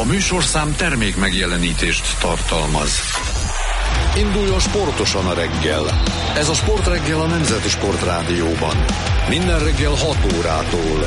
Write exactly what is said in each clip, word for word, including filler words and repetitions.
A műsorszám termék megjelenítést tartalmaz. Induljon sportosan a reggel. Ez a Sportreggel a Nemzeti Sportrádióban. Minden reggel hat órától.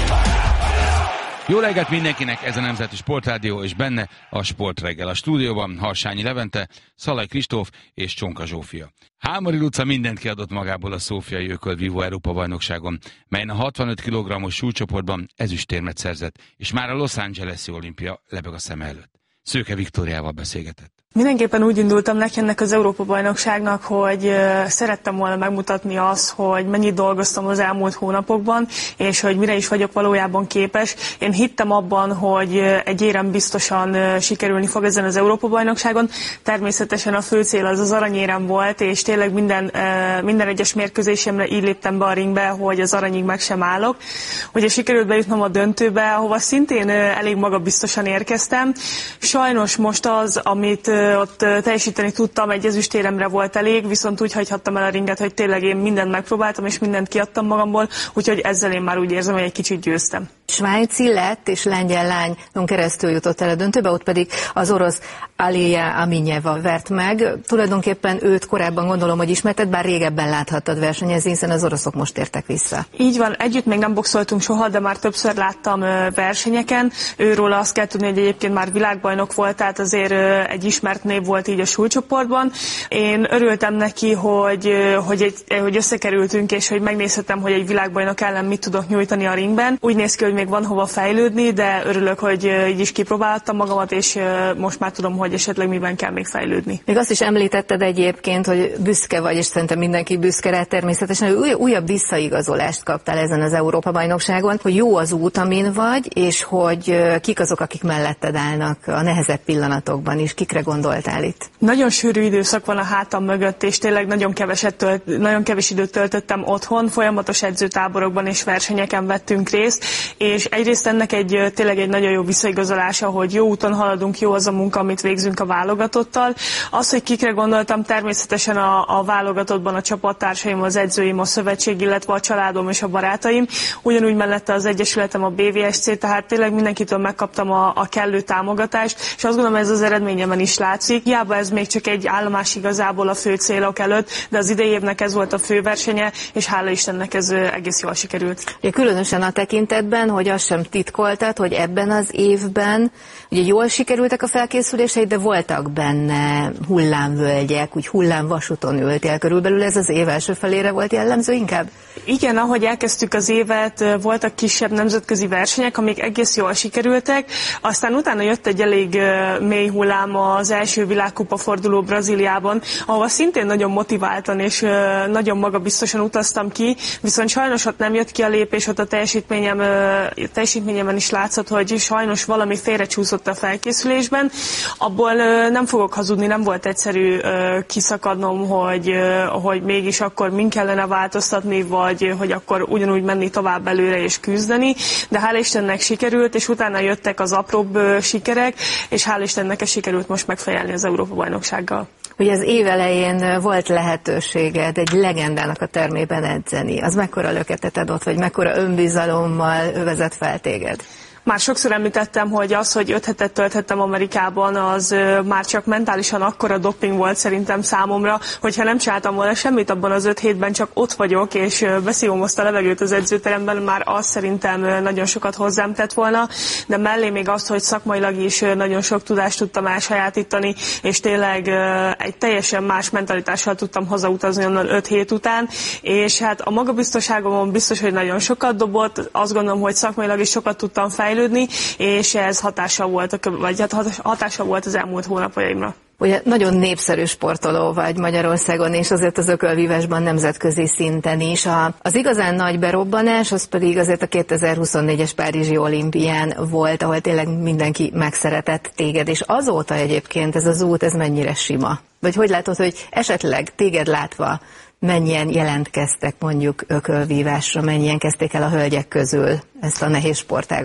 Jó reggelt mindenkinek, ez a Nemzeti Sportrádió, és benne a Sportreggel. A stúdióban Harsányi Levente, Szalai Kristóf és Csonka Zsófia. Hámori Luca mindent kiadott magából a Szófiai Ököl-vívó Európa-bajnokságon, melyen a hatvanöt kilogrammos súlycsoportban ezüstérmet szerzett, és már a Los Angeles-i olimpia lebeg a szeme előtt. Szőke Viktóriával beszélgetett. Mindenképpen úgy indultam neki ennek az Európa-bajnokságnak, hogy szerettem volna megmutatni azt, hogy mennyit dolgoztam az elmúlt hónapokban, és hogy mire is vagyok valójában képes. Én hittem abban, hogy egy érem biztosan sikerülni fog ezen az Európa-bajnokságon. Természetesen a fő cél az az aranyérem volt, és tényleg minden, minden egyes mérkőzésemre így léptem be a ringbe, hogy az aranyig meg sem állok. Ugye sikerült bejutnom a döntőbe, ahova szintén elég magabiztosan érkeztem. Sajnos most az, amit ott teljesíteni tudtam, egy ezüstéremre volt elég, viszont úgy hagyhattam el a ringet, hogy tényleg én mindent megpróbáltam, és mindent kiadtam magamból, úgyhogy ezzel én már úgy érzem, hogy egy kicsit győztem. Svájci lett és lengyel lányon keresztül jutott el a döntőbe, ott pedig az orosz Alija Aminyeva vert meg. Tulajdonképpen őt korábban gondolom, hogy ismerted, bár régebben láthattad versenyezni, hiszen az oroszok most értek vissza. Így van, együtt még nem boxoltunk soha, de már többször láttam versenyeken. Őről azt kell tudni, hogy egyébként már világbajnok volt, tehát azért egy ismert név volt így a súlycsoportban. Én örültem neki, hogy, hogy, egy, hogy összekerültünk, és hogy megnézhetem, hogy egy világbajnok ellen mit tudok nyújtani a ringben. Úgy néz ki, hogy még van hova fejlődni, de örülök, hogy így is kipróbáltam magamat, és most már tudom, hogy esetleg miben kell még fejlődni. Még azt is említetted egyébként, hogy büszke vagy, és szerintem mindenki büszke rá természetesen, hogy újabb visszaigazolást kaptál ezen az Európa-bajnokságon, hogy jó az út, amin vagy, és hogy kik azok, akik melletted állnak a nehezebb pillanatokban is. Kikre gondoltál itt? Nagyon sűrű időszak van a hátam mögött, és tényleg nagyon keveset tölt, nagyon kevés időt töltöttem otthon, folyamatos edzőtáborokban és versenyeken vettünk részt, és egyrészt ennek egy tényleg egy nagyon jó visszaigazolása, hogy jó úton haladunk, jó az a munka, amit végzünk a válogatottal. Az, hogy kikre gondoltam, természetesen a, a válogatottban a csapattársaim, az edzőim, a szövetség, illetve a családom és a barátaim. Ugyanúgy mellette az egyesületem, a bé vé es cé, tehát tényleg mindenkitől megkaptam a, a kellő támogatást, és azt gondolom, ez az eredményemen is látszik. Hiába ez még csak egy állomás igazából a fő célok előtt, de az idei évnek ez volt a fő versenye, és hála Istennek ez egész jól sikerült. Ja, különösen a tekintetben, hogy azt sem titkoltad, hogy ebben az évben ugye jól sikerültek a felkészüléseid, de voltak benne hullámvölgyek, úgy hullámvasúton ültél. Körülbelül ez az év első felére volt jellemző inkább? Igen, ahogy elkezdtük az évet, voltak kisebb nemzetközi versenyek, amik egész jól sikerültek, aztán utána jött egy elég mély hullám az első világkupa forduló Brazíliában, ahova szintén nagyon motiváltan és nagyon magabiztosan utaztam ki, viszont sajnos ott nem jött ki a lépés, ott a teljesítményem, teljesítményemben is látszott, hogy sajnos valami félrecsúszott a felkészülésben. Abból nem fogok hazudni, nem volt egyszerű kiszakadnom, hogy, hogy mégis akkor min kellene változtatni, vagy hogy akkor ugyanúgy menni tovább előre és küzdeni, de hál' Istennek sikerült, és utána jöttek az apróbb sikerek, és hál' Istennek ez sikerült most megfejelni az Európa-bajnoksággal. Ugye az év elején volt lehetőséged egy legendának a termében edzeni. Az mekkora löketet adott, vagy mekkora önbizalommal vezet fel téged? Már sokszor említettem, hogy az, hogy öt hetet tölthettem Amerikában, az már csak mentálisan akkora doping volt szerintem számomra, hogyha nem csináltam volna semmit abban az öt hétben, csak ott vagyok, és beszívom azt a levegőt az edzőteremben, már az szerintem nagyon sokat hozzám tett volna, de mellé még azt, hogy szakmailag is nagyon sok tudást tudtam elsajátítani, és tényleg egy teljesen más mentalitással tudtam hazautazni onnan öt hét után, és hát a magabiztosságomon biztos, hogy nagyon sokat dobott, azt gondolom, hogy szakmailag is sokat tudtam fejlődni, és ez hatással volt, a, vagy hatással volt az elmúlt hónapjaimra. Ugye nagyon népszerű sportoló vagy Magyarországon, és azért az ökölvívásban nemzetközi szinten is. A, az igazán nagy berobbanás, az pedig azért a kétezer-huszonnégyes Párizsi olimpián volt, ahol tényleg mindenki megszeretett téged, és azóta egyébként ez az út, ez mennyire sima? Vagy hogy látod, hogy esetleg téged látva mennyien jelentkeztek mondjuk ökölvívásra, mennyien kezdték el a hölgyek közül ezt a nehéz sportágat?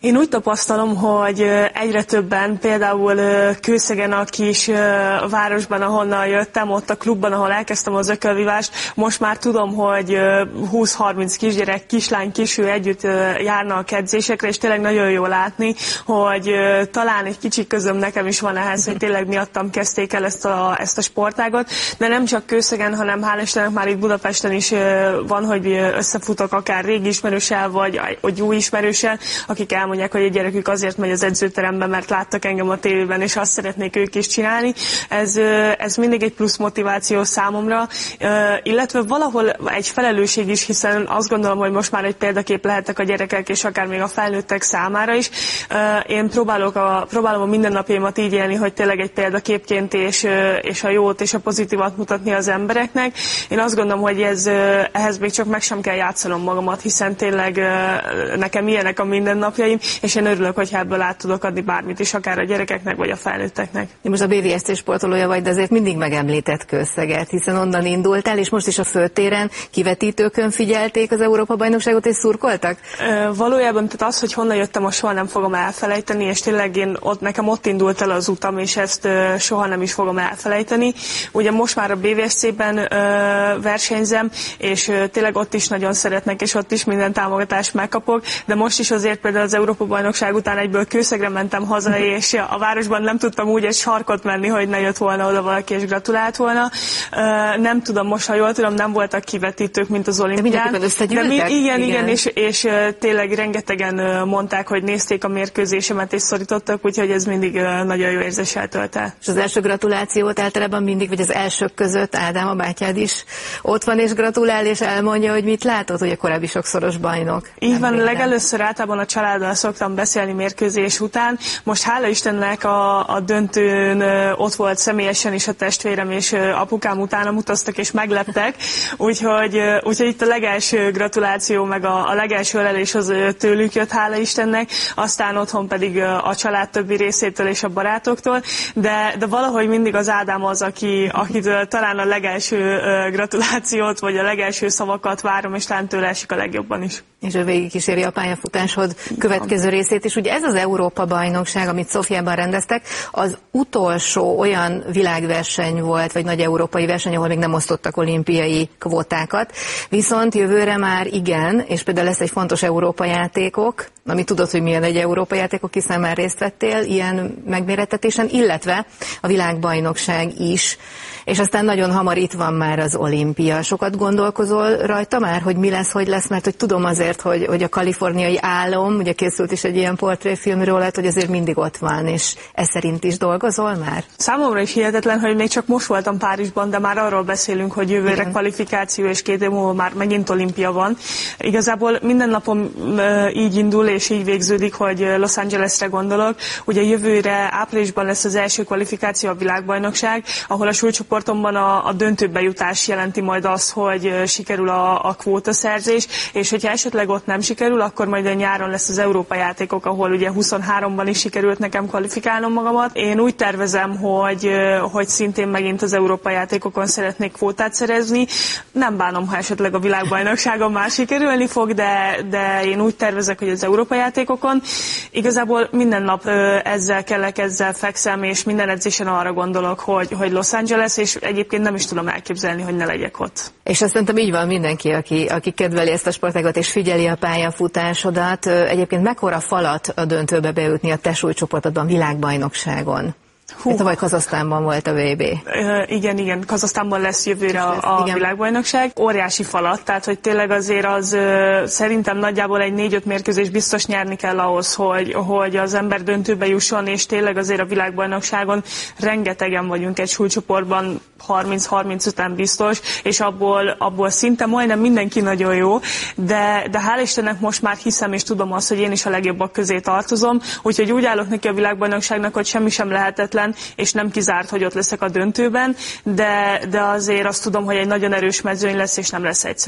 Én úgy tapasztalom, hogy egyre többen, például Kőszegen, a kis városban, ahonnan jöttem, ott a klubban, ahol elkezdtem az ökölvívást, most már tudom, hogy húsz-harminc kisgyerek, kislány, kiső együtt járnak a edzésekre, és tényleg nagyon jó látni, hogy talán egy kicsi közöm nekem is van ehhez, hogy tényleg miattam kezdték el ezt a, ezt a sportágot, de nem csak Kőszegen, hanem hál' Istennek már itt Budapesten is van, hogy összefutok akár régi ismerőssel, vagy egy új ismerőssel, akik elmondják, hogy egy gyerekük azért megy az edzőterembe, mert láttak engem a tévében, és azt szeretnék ők is csinálni. Ez, ez mindig egy plusz motiváció számomra, illetve valahol egy felelősség is, hiszen azt gondolom, hogy most már egy példakép lehetek a gyerekek, és akár még a felnőttek számára is. Én próbálok a, próbálom a mindennapjaimat így élni, hogy tényleg egy példaképként és, és a jót és a pozitívat mutatni az embereknek. Én azt gondolom, hogy ez, ehhez még csak meg sem kell játszanom magamat, hiszen tényleg nekem ilyenek a mindennapjaim, és én örülök, hogy ebből át tudok adni bármit is, akár a gyerekeknek, vagy a felnőtteknek. Most a bé vé es cé sportolója vagy, de azért mindig megemlített Kőszeget, hiszen onnan indultál, és most is a főtéren kivetítőkön figyelték az Európa-bajnokságot, és szurkoltak? E, valójában tehát az, hogy honnan jöttem, azt soha nem fogom elfelejteni, és tényleg én ott, nekem ott indult el az utam, és ezt e, soha nem is fogom elfelejteni. Ugye most már a bé vé es cében e, versenyzem, és e, tényleg ott is nagyon szeretnek, és ott is minden támogatást megkapok, de most is azért például az Európa-bajnokság után egyből Kőszegre mentem haza, és a városban nem tudtam úgy egy sarkot menni, hogy ne jött volna oda valaki és gratulált volna. Uh, nem tudom, most ha jól tudom, nem voltak kivetítők, mint az olimpián. De, de mi, igen, igen, igen, és, és uh, tényleg rengetegen uh, mondták, hogy nézték a mérkőzésemet és szorítottak, úgyhogy ez mindig uh, nagyon jó érzéssel tölt el. És az első gratulációt általában mindig, vagy az elsők között Ádám, a bátyád is ott van és gratulál, és elmondja, hogy mit látott, hogy a korábbi sokszoros bajnok. Így van, legelőször általában a családdal szoktam beszélni mérkőzés után. Most hála Istennek a, a döntőn ott volt személyesen is a testvérem, és apukám utánam utaztak, és megleptek. Úgyhogy, úgyhogy itt a legelső gratuláció, meg a, a legelső ölelés az tőlük jött, hála Istennek, aztán otthon pedig a család többi részétől és a barátoktól, de, de valahogy mindig az Ádám az, aki, akitől talán a legelső gratulációt, vagy a legelső szavakat várom, és talán tőle esik a legjobban is. És ő végigkíséri a pályafutásod következő részét is. Ugye ez az Európa-bajnokság, amit Szofiában rendeztek, az utolsó olyan világverseny volt, vagy nagy európai verseny, ahol még nem osztottak olimpiai kvótákat. Viszont jövőre már igen, és például lesz egy fontos Európa játékok, ami tudod, hogy milyen egy Európa játékok, hiszen már részt vettél ilyen megmérettetésen, illetve a világbajnokság is. És aztán nagyon hamar itt van már az olimpia. Sokat gondolkozol rajta már, hogy mi lesz, hogy lesz, mert hogy tudom azért, hogy, hogy a kaliforniai álom, ugye készült is egy ilyen portréfilmről, lehet, hogy azért mindig ott van, és ez szerint is dolgozol már? Számomra is hihetetlen, hogy még csak most voltam Párizsban, de már arról beszélünk, hogy jövőre igen. Kvalifikáció, és két év múlva már megint olimpia van. Igazából minden napom így indul, és így végződik, hogy Los Angelesre gondolok. Ugye jövőre áprilisban lesz az első kvalifikáció, a világbajnokság, ahol a súlycsoportomban a, a döntőbe jutás jelenti majd azt, hogy sikerül a, a kvótaszerzés, és hogyha esetleg ott nem sikerül, akkor majd a nyáron lesz az Európa játékok, ahol ugye huszonháromban is sikerült nekem kvalifikálnom magamat. Én úgy tervezem, hogy, hogy szintén megint az Európa játékokon szeretnék kvótát szerezni. Nem bánom, ha esetleg a világbajnokságon már sikerülni fog, de, de én úgy tervezek, hogy az Európa játékokon. Igazából minden nap ezzel kellek, ezzel fekszem, és minden edzésen arra gondolok, hogy, hogy Los Angeles, és egyébként nem is tudom elképzelni, hogy ne legyek ott. És azt szerintem így van mindenki, aki, aki kedveli ezt a sportágat és figyeli a pályafutásodat. Egyébként mekkora falat a döntőbe bejutni a te súlycsoportodban világbajnokságon? Hú. Tavaly Kazahsztánban volt a vé bé. Uh, igen, igen, Kazahsztánban lesz jövőre a, a világbajnokság. Óriási falat, tehát hogy tényleg azért az uh, szerintem nagyjából egy négy-öt mérkőzés biztos nyerni kell ahhoz, hogy, hogy az ember döntőbe jusson, és tényleg azért a világbajnokságon rengetegen vagyunk egy súlycsoportban, harminc-harminc után biztos, és abból, abból szinte majdnem mindenki nagyon jó, de, de hál' Istennek most már hiszem, és tudom azt, hogy én is a legjobbak közé tartozom, úgyhogy úgy állok neki a világbajnokságnak, hogy semmi sem lehetetlen, és nem kizárt, hogy ott leszek a döntőben, de, de azért azt tudom, hogy egy nagyon erős mezőny lesz, és nem lesz egyszerű.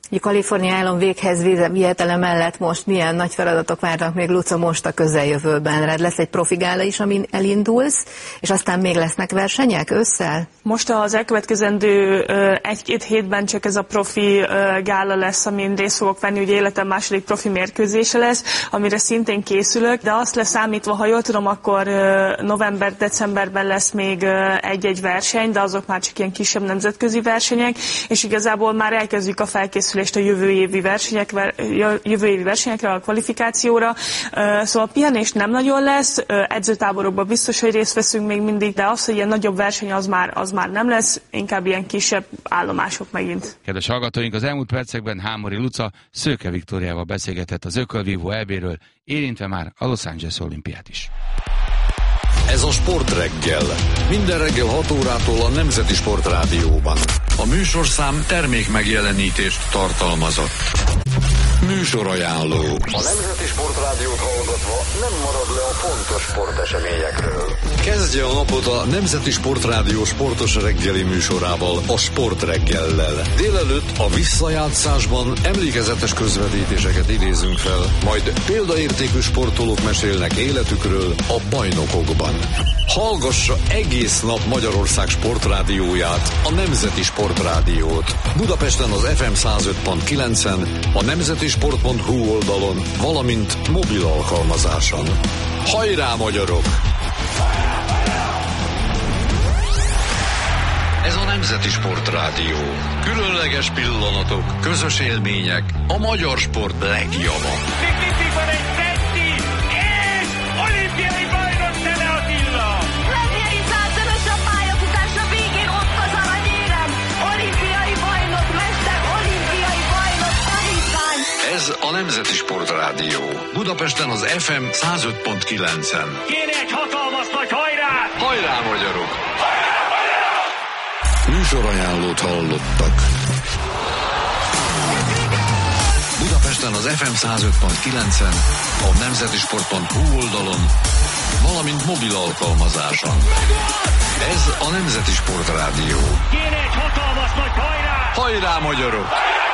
A California állam véghez vihetele mellett most milyen nagy feladatok várnak még, Luca, most a közeljövőben? Rád lesz egy profi gála is, amin elindulsz, és aztán még lesznek versenyek ősszel? Most az elkövetkezendő egy-két hétben csak ez a profi gála lesz, amin részt fogok venni, ugye életem második profi mérkőzése lesz, amire szintén készülök, de azt leszámítva, ha jól tudom, akkor november-decemberben lesz még egy-egy verseny, de azok már csak ilyen kisebb nemzetközi versenyek, és igazából már elkezdjük a felkészülést a jövő évi versenyekre, jövő évi versenyekre, a kvalifikációra. Szóval pihenés nem nagyon lesz, edzőtáborokban biztos, hogy részt veszünk még mindig, de az, hogy ilyen nagyobb verseny, az már, az már nem lesz, inkább ilyen kisebb állomások megint. Kedves hallgatóink, az elmúlt percekben Hámori Luca Szőke Viktóriával beszélgetett az ökölvívó é béről, érintve már a Los Angeles olimpiát is. Ez a Sportreggel. Minden reggel hat órától a Nemzeti Sportrádióban. A műsorszám termék megjelenítést tartalmazott. Műsorajánló. A Nemzeti Sportrádiót hallgatva nem marad le a fontos sporteseményekről. Kezdje a napot a Nemzeti Sportrádió sportos reggeli műsorával, a Sportreggellel. Délelőtt a visszajátszásban emlékezetes közvetítéseket idézünk fel, majd példaértékű sportolók mesélnek életükről a bajnokokban. Hallgassa egész nap Magyarország sportrádióját, a Nemzeti Sportrádiót. Budapesten az ef em száz öt pont kilencen, a nemzetisport pont hu oldalon, valamint mobil alkalmazáson. Hajrá, magyarok! Ez a Nemzeti Sportrádió. Különleges pillanatok, közös élmények, a magyar sport legjava. Ez a Nemzeti Sportrádió. Budapesten az ef em száz öt pont kilencen. Kéne egy hatalmas nagy hajrá! Hajrá, magyarok! Műsorajánlót hallottak. Budapesten az ef em száz öt pont kilencen, a nemzetisport pont hu oldalon, valamint mobil alkalmazáson. Ez a Nemzeti Sportrádió. Kéne egy hatalmas nagy hajrá! Hajrá, magyarok!